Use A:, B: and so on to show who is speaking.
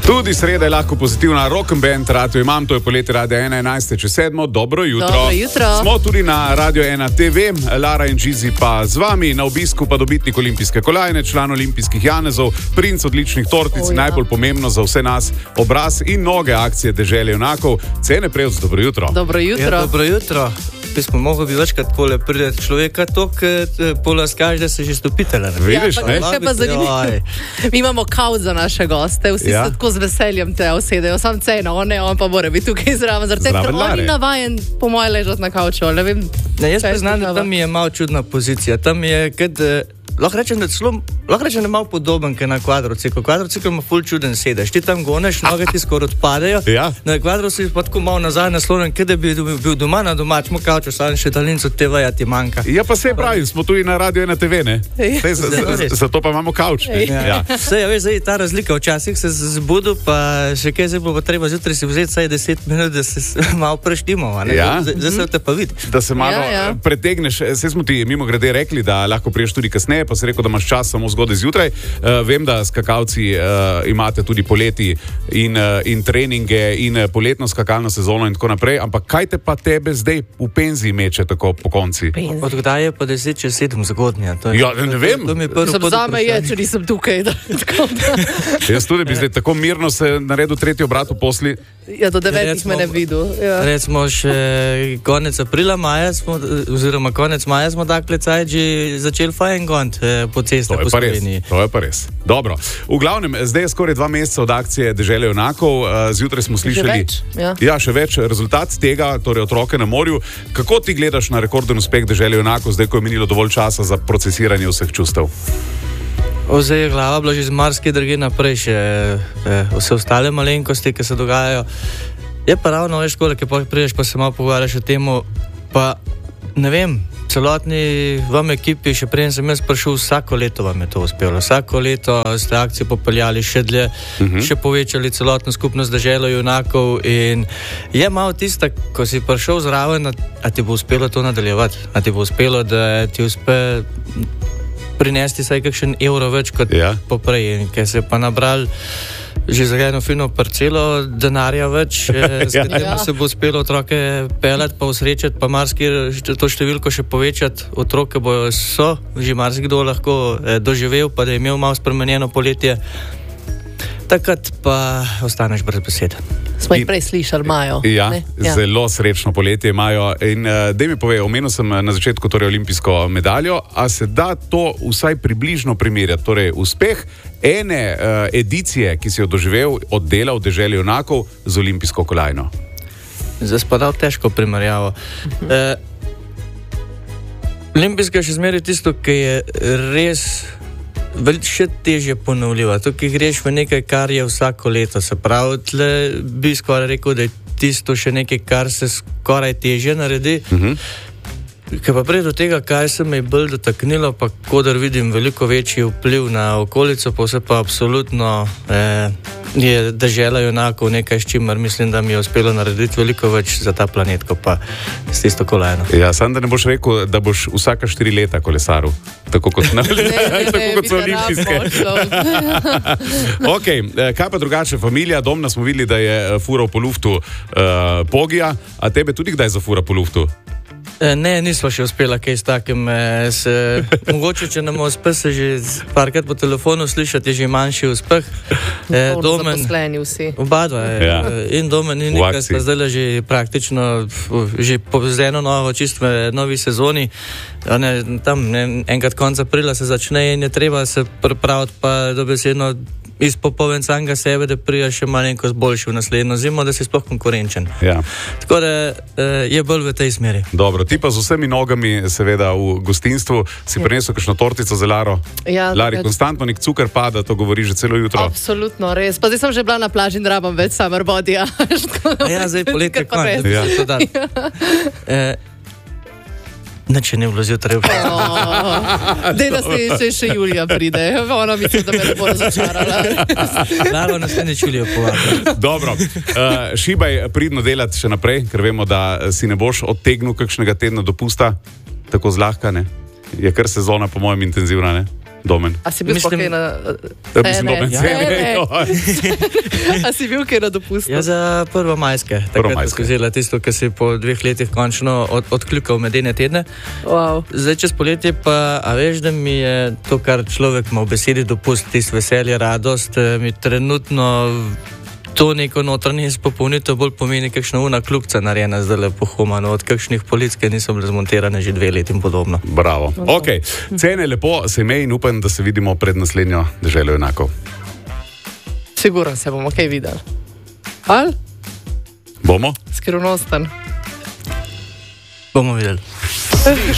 A: Tudi sreda je lahko pozitivna, Rock'n'Band, Radio Imam, to je poletje Radio 1, 11.07. Dobro jutro.
B: Dobro jutro.
A: Smo tudi na Radio 1 TV, Lara in Gizi pa z vami, na obisku pa dobitnik olimpijske kolajne, član olimpijskih janezov, princ odličnih tortic in najbolj pomembno za vse nas, obraz in noge akcije Dežele junakov. Cene Prevc, dobro jutro.
B: Dobro jutro.
C: Ja, dobro jutro. Smo mogli bi večkrat pole prideti človeka, pola skaži, da se že stopitele.
A: Vidiš,
B: ne? Še pa zanimivo. Mi imamo kaut za naše goste, vsi se tako z veseljem te usedejo, sam ceno, on pa mora biti tukaj zraven, zaradi tega, ker on ni navajen po moje ležati na kauču, ne vem.
C: Ne, jaz priznam, da tam mi je malo čudna pozicija, tam je, lahko rečem, da je malo podoben, kot na kvadrociklu. Kvadrocikl ima ful čuden sedež. Ti tam goneš, noge ti skoraj odpadejo.
A: Ja.
C: Na kvadrociklu pa tako malo nazaj naslonjen, kot da bi bil doma na domačem kauču, samo še daljnico TV-ja ti manjka.
A: Ja, pa se pravi, smo tudi na Radio 1 TV, ne? Zato pa imamo kauč.
C: Ja. Sej, ja, veš, ta razlika, včasih se zbudu, pa še kaj se bo pa treba zjutraj si vzeti saj 10 minut, da se malo preštimo.
A: Ja.
C: Zdaj se te pa vidi.
A: Da se malo pretegneš. Saj smo ti mimo grede rekli, da lahko priješ tudi kasneje, pa si rekel, da imaš čas samo zgodaj zjutraj. Vem, da skakalci imate tudi poleti in treninge in poletno skakalno sezono in tako naprej, ampak kaj te pa tebe zdaj v penziji meče tako po konci?
C: Odkdaj je pa 10:07 zgodnja?
A: Ja, ne vem.
B: Zame je, če nisem tukaj.
A: Jaz tudi bi zdaj tako mirno se naredil tretji obrat v posli.
B: Ja, do 9 me ne videl. Ja.
C: Recimo še konec aprila, oziroma konec maja smo tak plecaj že začeli fajn gont po cestah po Sloveniji.
A: To je pa res. Dobro. V glavnem, zdaj je skoraj 2 meseca od akcije Dežele junakov. Zjutraj smo slišali še več rezultat tega, torej otroke na morju. Kako ti gledaš na rekorden uspeh Dežele junakov, zdaj ko je minilo dovolj časa za procesiranje vseh čustev?
C: Zdaj je glava bila že z marske drge naprej, še vse ostale malenkosti, ki se dogajajo. Je pa ravno veš, koliko pa prideš, pa se malo pogovarjaš o temu, pa ne vem, celotni vam ekipi, še prej sem jaz prišel, vsako leto vam je to uspelo. Vsako leto ste akcijo popeljali še dlje, še povečali celotno skupnost Deželo junakov in je malo tista, ko si prišel zraven, a ti bo uspelo to nadaljevati, a ti bo uspelo, da ti uspe prinesti saj kakšen evro več kot poprej, ker se je pa nabral že za eno fino parcelo denarja več, s katerim se bo uspelo otroke pelati, pa usrečati, pa marsikaj to številko še povečati. Otroke so že marsikdo lahko doživel, pa da je imel malo spremenjeno poletje. Takrat pa ostaneš brez besede.
B: Smo jih prej slišali, imajo.
A: Ja, zelo srečno poletje imajo. In daj mi povej, omenil sem na začetku torej olimpijsko medaljo, a se da to vsaj približno primerjati? Torej, uspeh ene edicije, ki si jo doživel od dela v Deželi junakov z olimpijsko kolajno.
C: Zdaj spadal težko primerjavo. Olimpijska je še zmeraj tisto, ki je res še težje ponovljiva. Tukaj greš v nekaj, kar je vsako leto. Se pravi, tle bi skoraj rekel, da je tisto še nekaj, kar se skoraj težje naredi. Ker pa prej do tega, kaj se me je bolj dotaknilo, pa kodar vidim veliko večji vpliv na okolico, pa vse pa absolutno je Dežela junakov nekaj, s čimer mislim, da mi je uspelo narediti veliko več za ta planet, kot pa s tisto kolajno.
A: Ja, samo da ne boš rekel, da boš vsaka 4 leta kolesaril, tako kot so olimpijske. Ok, kaj pa drugače, familija, domna smo videli, da je fural po luftu Pogija, a tebe tudi kdaj zafura po luftu?
C: Ne, nismo še uspela kaj s takim. Mogoče, če nam uspe se že parkrat po telefonu slišati, je že manjši uspeh.
B: Zaposleni vsi.
C: Oba dva. In Domen in Nika sta zdaj že praktično že z eno novo čisto novi sezoni. Tam enkrat konec aprila se začne in je treba se pripraviti pa dobesedno iz popoln samega sebe, da prija še malenkost boljši v naslednjo zimo, da si sploh konkurenčen.
A: Ja.
C: Tako da je bolj v tej smeri.
A: Dobro, ti pa z vsemi nogami seveda v gostinstvu si prinesel kakšno tortico za Laro.
B: Ja,
A: Lari, konstantno nek cukor pada, to govori že celo jutro.
B: Absolutno, res. Pa zdaj sem že bila na plaži in rabam več summer bodyja.
C: Ja, zdaj poletje konec. Če ne bilo zjutraj.
B: Dej, da se še Julija pride. Ona misli, da me ne bo razočarala.
C: Laro nas ne Julija povabi.
A: Dobro, šibaj pridno delati še naprej, ker vemo, da si ne boš odtegnil kakšnega tedna dopusta tako zlahka, ne? Je kar sezona po mojem intenzivna, ne? Domen.
B: A si bil spokaj na...
A: Mislim, Domen cene.
B: A si bil kaj na dopustu?
C: Ja, za prvomajske. Takrat si vzela tisto, kar si po 2 letih končno odkljukal medene tedne.
B: Wow.
C: Zdaj, čez poletje pa, a veš, da mi je to, kar človek ima v besedi dopust, tisto veselje, radost, mi trenutno to neko notranje izpopolnitev bolj pomeni kakšna una kljukca narejena zdaj lepo humano, od kakšnih polic, ki niso bile zmontirane že 2 leti in podobno.
A: Bravo. Ok, cene lepo se imej in upam, da se vidimo pred naslednjo Deželo junakov.
B: Sigurno se bomo kaj videli. Ali?
A: Bomo?
B: Skrivnosten.
C: Bomo videli.